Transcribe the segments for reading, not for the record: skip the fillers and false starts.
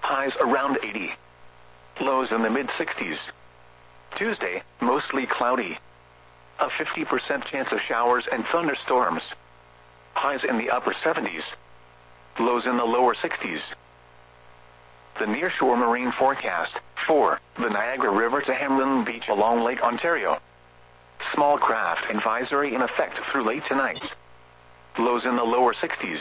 highs around 80. Lows in the mid-60s. Tuesday, mostly cloudy. A 50% chance of showers and thunderstorms. Highs in the upper 70s. Lows in the lower 60s. The nearshore marine forecast for the Niagara River to Hamlin Beach along Lake Ontario. Small craft advisory in effect through late tonight. Lows in the lower 60s.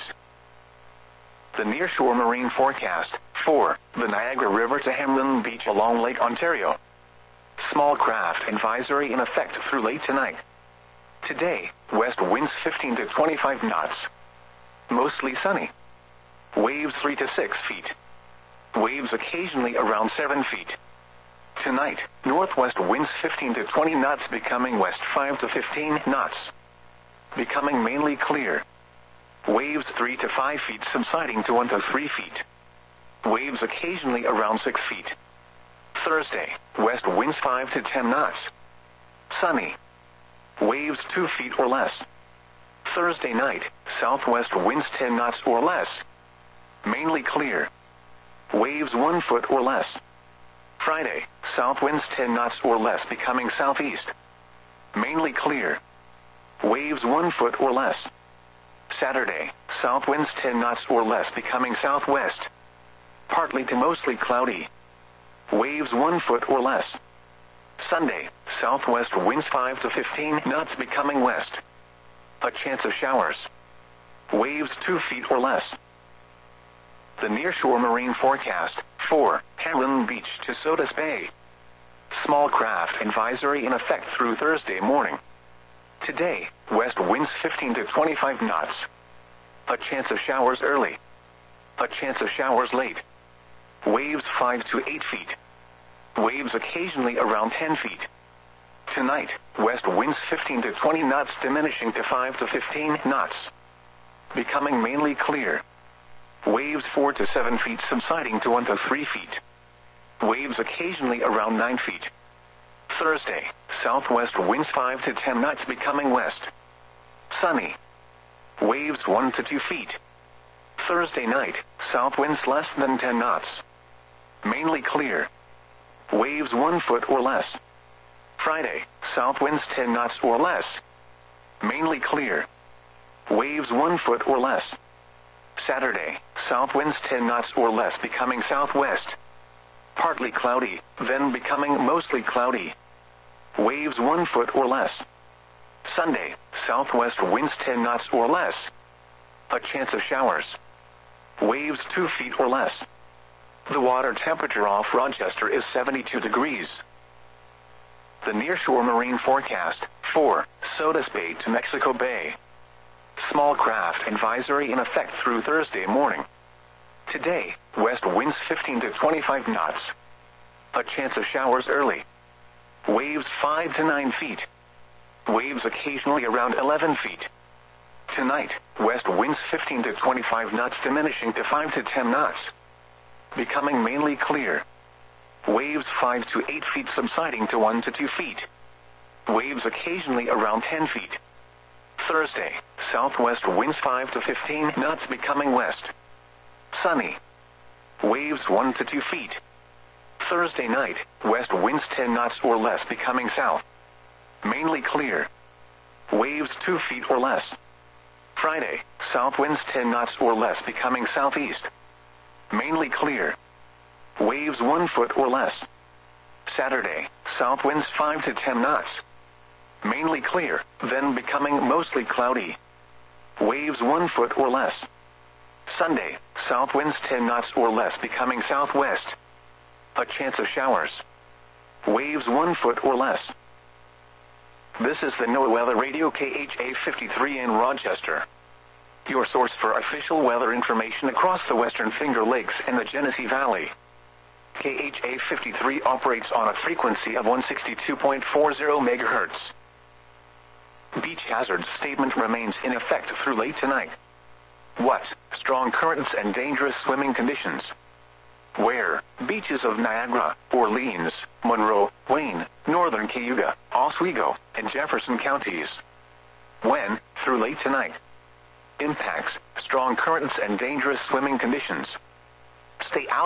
The nearshore marine forecast for the Niagara River to Hamlin Beach along Lake Ontario. Small craft advisory in effect through late tonight. Today, west winds 15 to 25 knots. Mostly sunny. Waves 3 to 6 feet. Waves occasionally around 7 feet. Tonight, northwest winds 15 to 20 knots becoming west 5 to 15 knots. Becoming mainly clear. Waves 3 to 5 feet subsiding to 1 to 3 feet. Waves occasionally around 6 feet. Thursday, west winds 5 to 10 knots. Sunny. Waves 2 feet or less. Thursday night, southwest winds 10 knots or less. Mainly clear. Waves 1 foot or less. Friday, south winds 10 knots or less becoming southeast. Mainly clear. Waves 1 foot or less. Saturday, south winds 10 knots or less becoming southwest. Partly to mostly cloudy. Waves 1 foot or less. Sunday, southwest winds 5 to 15 knots becoming west. A chance of showers. Waves 2 feet or less. The nearshore marine forecast for Hamlin Beach to Sodus Bay. Small craft advisory in effect through Thursday morning. Today, west winds 15 to 25 knots. A chance of showers early. A chance of showers late. Waves 5 to 8 feet. Waves occasionally around 10 feet. Tonight, west winds 15 to 20 knots diminishing to 5 to 15 knots. Becoming mainly clear. Waves 4 to 7 feet subsiding to 1 to 3 feet. Waves occasionally around 9 feet. Thursday, southwest winds 5 to 10 knots becoming west. Sunny. Waves 1 to 2 feet. Thursday night, south winds less than 10 knots. Mainly clear. Waves 1 foot or less. Friday, south winds 10 knots or less. Mainly clear. Waves 1 foot or less. Saturday, south winds 10 knots or less becoming southwest. Partly cloudy, then becoming mostly cloudy. Waves 1 foot or less. Sunday, southwest winds 10 knots or less. A chance of showers. Waves 2 feet or less. The water temperature off Rochester is 72 degrees. The nearshore marine forecast for Sodus Bay to Mexico Bay. Small craft advisory in effect through Thursday morning. Today, west winds 15 to 25 knots. A chance of showers early. Waves 5 to 9 feet. Waves occasionally around 11 feet. Tonight, west winds 15 to 25 knots diminishing to 5 to 10 knots. Becoming mainly clear. Waves 5 to 8 feet subsiding to 1 to 2 feet. Waves occasionally around 10 feet. Thursday, southwest winds 5 to 15 knots becoming west. Sunny. Waves 1 to 2 feet. Thursday night, west winds 10 knots or less becoming south. Mainly clear. Waves 2 feet or less. Friday, south winds 10 knots or less becoming southeast. Mainly clear. Waves 1 foot or less. Saturday, south winds 5 to 10 knots. Mainly clear, then becoming mostly cloudy. Waves 1 foot or less. Sunday, south winds 10 knots or less becoming southwest. A chance of showers. Waves 1 foot or less. This is the NOAA Weather Radio KHA 53 in Rochester. Your source for official weather information across the Western Finger Lakes and the Genesee Valley. KHA 53 operates on a frequency of 162.40 MHz. Beach hazard statement remains in effect through late tonight. What? Strong currents and dangerous swimming conditions. Where? Beaches of Niagara, Orleans, Monroe, Wayne, Northern Cayuga, Oswego, and Jefferson counties. When? Through late tonight. Impacts: strong currents and dangerous swimming conditions. Stay out